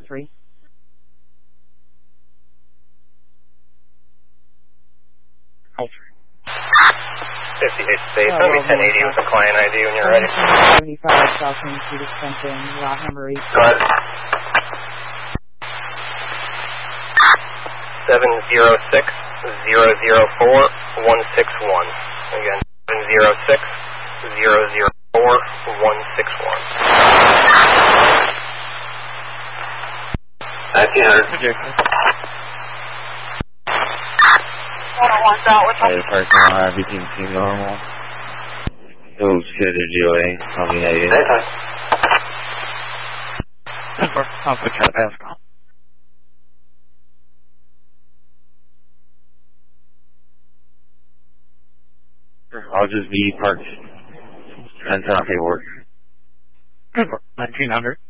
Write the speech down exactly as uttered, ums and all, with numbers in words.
three. Hold three. fifty-eight space. That'll be ten eighty with the client I D when you're ready. seventy-five South Main Street extension, lot number eight. Go ahead. seven zero six zero zero four one six one. Again, seven zero six zero zero four one six one. nineteen hundred. one oh one out with Hey, personnel, everything seems normal. Oh, shit, G O A. Tell me that, yeah. I'll put you at Pascal. I'll just be parked. And turn off paperwork. nineteen hundred.